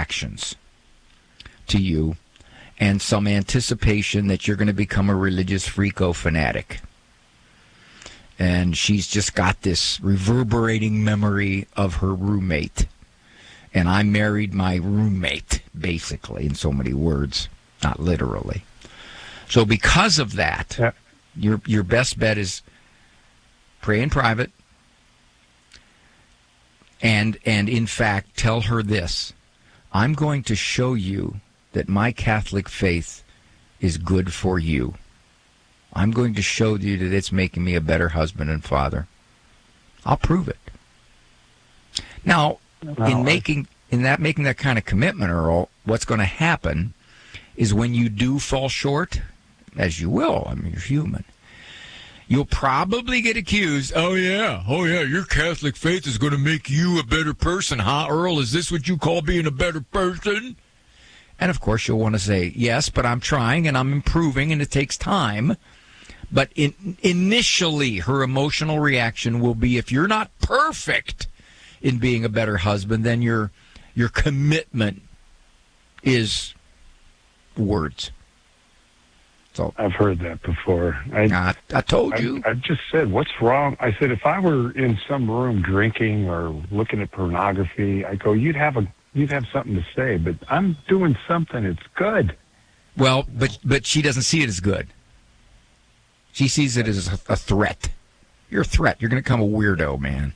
attractions to you and some anticipation that you're going to become a religious freako fanatic. And she's just got this reverberating memory of her roommate. And I married my roommate, basically, in so many words, not literally. So because of that, your best bet is pray in private and in fact, tell her this: I'm going to show you that my Catholic faith is good for you. I'm going to show you that it's making me a better husband and father. I'll prove it. Now, in making that kind of commitment, Earl, what's going to happen is when you do fall short, as you will, I mean, you're human, you'll probably get accused, oh yeah, your Catholic faith is going to make you a better person, huh, Earl? Is this what you call being a better person? And, of course, you'll want to say, yes, but I'm trying and I'm improving and it takes time. But initially, her emotional reaction will be, if you're not perfect in being a better husband, then your commitment is words. So I've heard that before. I told you. I just said, what's wrong? I said, if I were in some room drinking or looking at pornography, I go, you'd have something to say, but I'm doing something. It's good. Well, but she doesn't see it as good. She sees it as a threat. You're a threat. You're going to become a weirdo, man.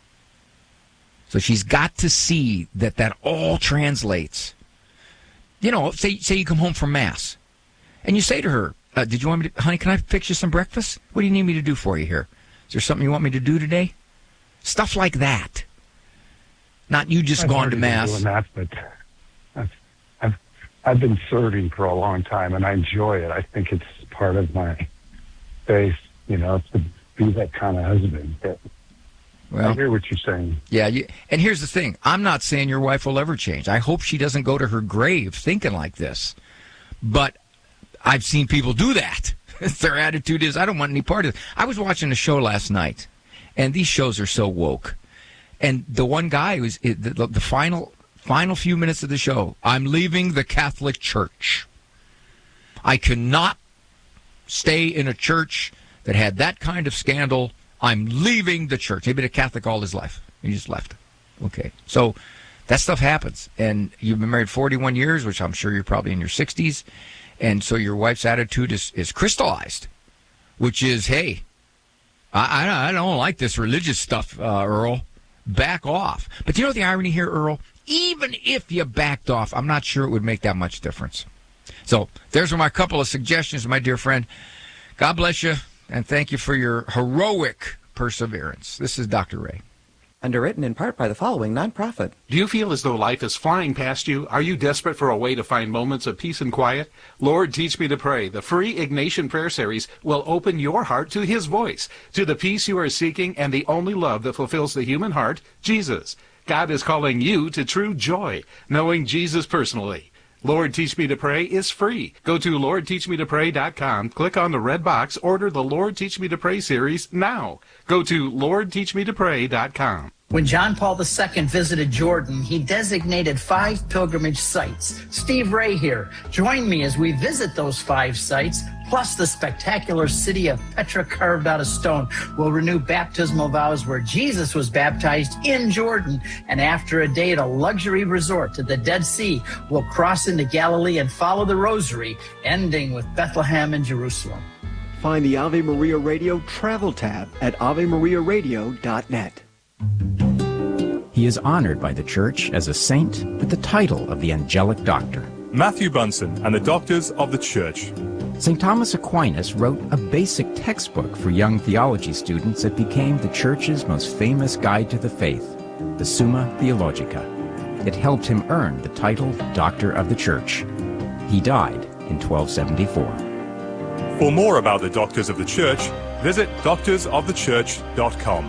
So she's got to see that all translates. You know, say you come home from Mass, and you say to her, did you want me to, honey, can I fix you some breakfast? What do you need me to do for you here? Is there something you want me to do today? Stuff like that. Not you just gone to Mass. Doing that, but I've been serving for a long time, and I enjoy it. I think it's part of my faith, to be that kind of husband. Well, I hear what you're saying. Yeah, and here's the thing. I'm not saying your wife will ever change. I hope she doesn't go to her grave thinking like this. But I've seen people do that. Their attitude is, I don't want any part of it. I was watching a show last night, and these shows are so woke. And the one guy was the final few minutes of the show, I'm leaving the Catholic Church. I cannot stay in a church that had that kind of scandal. I'm leaving the church. He'd been a Catholic all his life. He just left. Okay. So that stuff happens. And you've been married 41 years, which I'm sure you're probably in your 60s. And so your wife's attitude is crystallized, which is, hey, I don't like this religious stuff, Earl. Back off. But you know the irony here, Earl? Even if you backed off, I'm not sure it would make that much difference. So there's my couple of suggestions, my dear friend. God bless you, and thank you for your heroic perseverance. This is Dr. Ray. Underwritten in part by the following nonprofit. Do you feel as though life is flying past you? Are you desperate for a way to find moments of peace and quiet? Lord, Teach Me to Pray, the free Ignatian Prayer Series, will open your heart to His voice, to the peace you are seeking and the only love that fulfills the human heart, Jesus. God is calling you to true joy, knowing Jesus personally. Lord, Teach Me to Pray is free. Go to LordTeachMeToPray.com, click on the red box, order the Lord Teach Me to Pray series now. Go to LordTeachMeToPray.com. When John Paul II visited Jordan, he designated 5 pilgrimage sites. Steve Ray here. Join me as we visit those 5 sites, plus the spectacular city of Petra carved out of stone. We'll renew baptismal vows where Jesus was baptized in Jordan. And after a day at a luxury resort to the Dead Sea, we'll cross into Galilee and follow the Rosary, ending with Bethlehem and Jerusalem. Find the Ave Maria Radio travel tab at AveMariaRadio.net. He is honored by the Church as a saint with the title of the Angelic Doctor. Matthew Bunson and the Doctors of the Church. St. Thomas Aquinas wrote a basic textbook for young theology students that became the Church's most famous guide to the faith, the Summa Theologica. It helped him earn the title Doctor of the Church. He died in 1274. For more about the Doctors of the Church, visit doctorsofthechurch.com.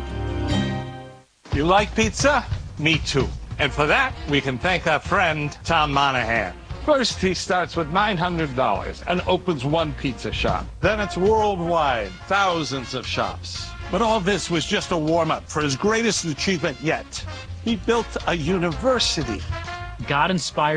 You like pizza? Me too. And for that, we can thank our friend, Tom Monahan. First, he starts with $900 and opens one pizza shop. Then it's worldwide, thousands of shops. But all this was just a warm-up for his greatest achievement yet. He built a university. God inspired